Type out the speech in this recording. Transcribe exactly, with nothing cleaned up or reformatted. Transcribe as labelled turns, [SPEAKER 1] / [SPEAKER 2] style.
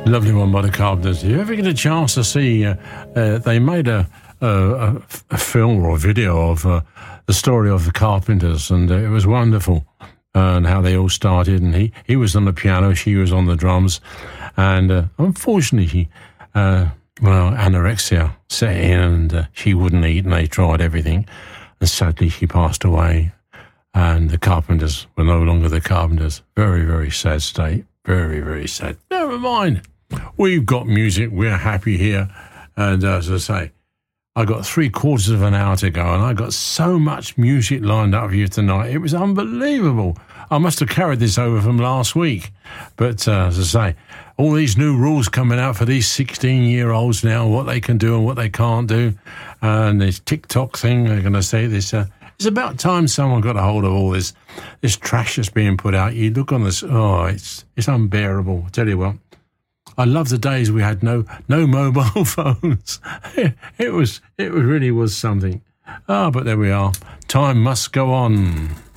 [SPEAKER 1] Lovely one by the Carpenters. If you ever get a chance to see, uh, uh, they made a, a, a film or a video of uh, the story of the Carpenters, and uh, it was wonderful, uh, and how they all started. And he, he was on the piano, she was on the drums, and uh, unfortunately, he, uh, well, anorexia set in, and uh, she wouldn't eat, and they tried everything, and sadly, she passed away. And the Carpenters were no longer the Carpenters. Very, very sad state. Very, very sad. Never mind. We've got music. We're happy here. And uh, as I say, I got three quarters of an hour to go, and I got so much music lined up for you tonight. It was unbelievable. I must have carried this over from last week. But uh, as I say, all these new rules coming out for these sixteen-year-olds now, what they can do and what they can't do. And this TikTok thing, they're going to say this... Uh, It's about time someone got a hold of all this this trash that's being put out. You look on this, oh, it's it's unbearable. I tell you what, I love the days we had no no mobile phones. It was it really was something. Ah, but there we are. Time must go on.